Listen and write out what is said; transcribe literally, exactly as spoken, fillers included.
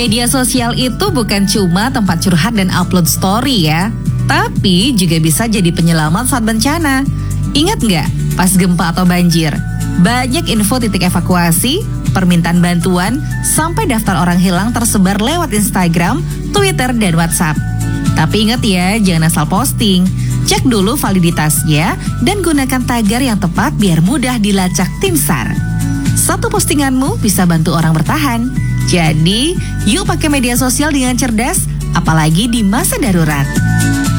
Media sosial itu bukan cuma tempat curhat dan upload story ya, tapi juga bisa jadi penyelamat saat bencana. Ingat nggak pas gempa atau banjir? Banyak info titik evakuasi, permintaan bantuan, sampai daftar orang hilang tersebar lewat Instagram, Twitter, dan WhatsApp. Tapi ingat ya, jangan asal posting. Cek dulu validitasnya dan gunakan tagar yang tepat biar mudah dilacak tim S A R. Satu postinganmu bisa bantu orang bertahan. Jadi, yuk pakai media sosial dengan cerdas, apalagi di masa darurat.